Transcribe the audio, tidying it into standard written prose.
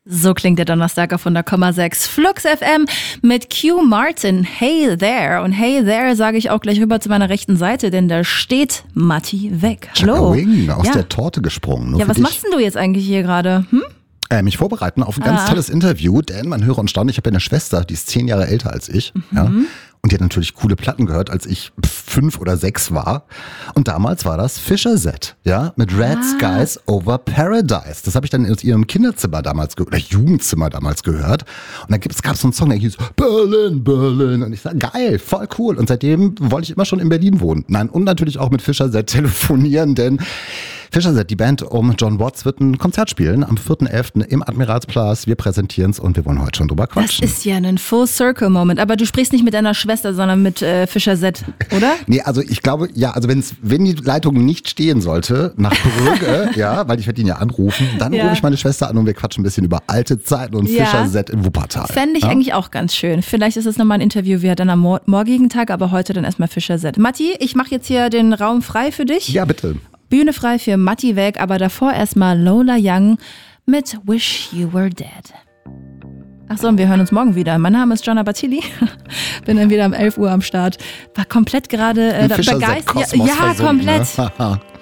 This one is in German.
So klingt der Donnerstag auf 100,6 Flux FM mit Q Martin. Hey there. Und hey there sage ich auch gleich rüber zu meiner rechten Seite, denn da steht Matti weg. Hallo. Aus der Torte gesprungen. Ja, was machst denn du jetzt eigentlich hier gerade? Mich vorbereiten auf ein ganz tolles Interview, denn man höre und staune, ich habe ja eine Schwester, die ist 10 Jahre älter als ich. Ja, und die hat natürlich coole Platten gehört, als ich 5 oder 6 war. Und damals war das Fischer Z, ja, mit Red Skies Over Paradise. Das habe ich dann in ihrem Kinderzimmer damals oder Jugendzimmer damals gehört. Und dann gab es so einen Song, der hieß Berlin, Berlin. Und ich sage, geil, voll cool. Und seitdem wollte ich immer schon in Berlin wohnen. Nein, und natürlich auch mit Fischer Z telefonieren, denn Fischer Z, die Band um John Watts, wird ein Konzert spielen am 4.11. im Admiralsplatz. Wir präsentieren es und wir wollen heute schon drüber quatschen. Das ist ja ein Full-Circle-Moment. Aber du sprichst nicht mit deiner Schwester, sondern mit Fischer Z, oder? Nee, also ich glaube, ja, also wenn die Leitung nicht stehen sollte, nach Brügge, ja, weil ich werde ihn ja anrufen, dann rufe ich meine Schwester an und wir quatschen ein bisschen über alte Zeiten und Fischer Z in Wuppertal. Fände ich eigentlich auch ganz schön. Vielleicht ist es nochmal ein Interview wie dann am morgigen Tag, aber heute dann erstmal Fischer Z. Matti, ich mache jetzt hier den Raum frei für dich. Ja, bitte. Bühne frei für Matti weg, aber davor erstmal Lola Young mit Wish You Were Dead. Achso, und wir hören uns morgen wieder. Mein Name ist Gianna Battili. Bin dann wieder um 11 Uhr am Start. War komplett gerade begeistert. Ja, komplett. Ne?